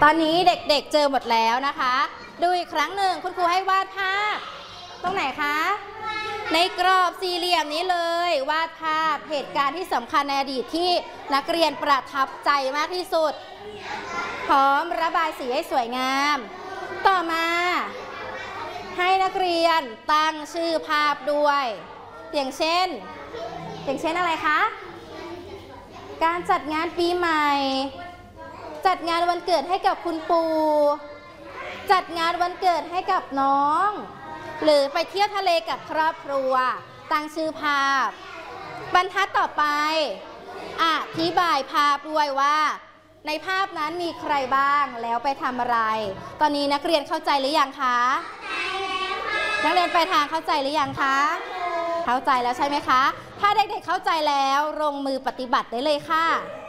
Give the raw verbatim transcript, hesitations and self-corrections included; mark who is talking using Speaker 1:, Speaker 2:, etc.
Speaker 1: ตอนนี้เด็กๆเจอหมดแล้วนะคะดูอีกครั้งหนึ่งคุณครูให้วาดภาพตรงไหนคะในกรอบสี่เหลี่ยมนี้เลยวาดภาพเหตุการณ์ที่สำคัญในอดีตที่นักเรียนประทับใจมากที่สุดพร้อมระบายสีให้สวยงามต่อมาให้นักเรียนตั้งชื่อภาพด้วยอย่างเช่นอย่างเช่นอะไรคะการจัดงานปีใหม่จัดงานวันเกิดให้กับคุณปู่จัดงานวันเกิดให้กับน้องหรือไปเที่ยวทะเลกับครอบครัวตั้งชื่อภาพบรรทัดต่อไปอธิบายภาพด้วยว่าในภาพนั้นมีใครบ้างแล้วไปทำอะไรตอนนี้นักเรียนเข้าใจหรือยังคะนักเรียนไปทางเข้าใจหรือยังคะเข้าใจแล้วใช่ไหมคะถ้าเด็กๆเข้าใจแล้วลงมือปฏิบัติได้เลยค่ะ